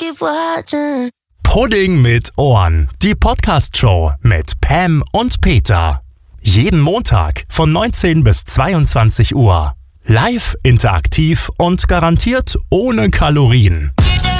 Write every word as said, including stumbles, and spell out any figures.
keep watching. Pudding mit Ohren, die Podcast-Show mit Pam und Peter. Jeden Montag von neunzehn bis zweiundzwanzig Uhr. Live, interaktiv und garantiert ohne Kalorien.